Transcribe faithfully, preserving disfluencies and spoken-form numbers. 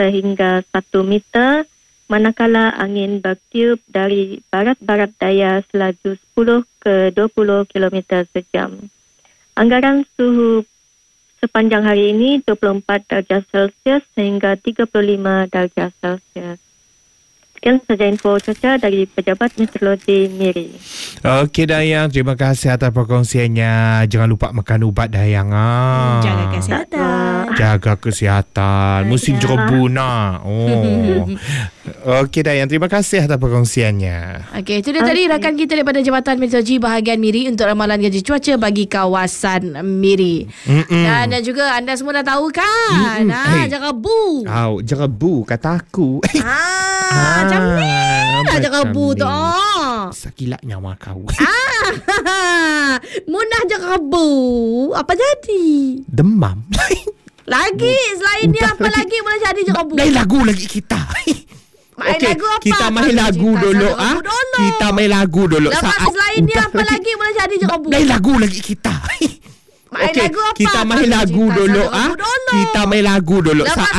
sehingga satu meter, manakala angin bertiup dari barat-barat daya selaju sepuluh ke dua puluh kilometer sejam. Anggaran suhu sepanjang hari ini dua puluh empat darjah Celsius sehingga tiga puluh lima darjah Celsius. Sekian saja info cuaca dari Pejabat Meteorologi Miri. Okey Dayang, terima kasih atas perkongsiannya. Jangan lupa makan ubat Dayang. Ah. Jaga kesihatan. Jaga kesihatan. Musim Ya. jerebu nak. Oh. Okey Dayang, terima kasih atas perkongsiannya. Okey, itu dia tadi rakan kita daripada Jabatan Meteorologi Bahagian Miri untuk ramalan gaji cuaca bagi kawasan Miri. Mm-mm. Dan juga anda semua dah tahu kan? Mm-mm. Ha, Hey. jangan bu. Au, jerebu kata aku. Ah, macam ni lah jangan bu tu. Ah. Sakilat nyawa kau. Ah. Munah jangan bu. Apa jadi? Demam. Lagi selain ni apa lagi boleh jadi jangan bu? Lain lagu lagi kita. Main Okey, lagu apa? kita main Kau lagu cerita dulu satu ah. lagu dulu. Kita main lagu dulu. Lepas Saat selain ni udah apa lagi boleh jadi jangan bu? Lain lagu lagi kita. Main Okey, lagu apa? kita main Kau lagu cerita dulu satu ah. lagu dulu. Kita main lagu dulu. Lepas Saat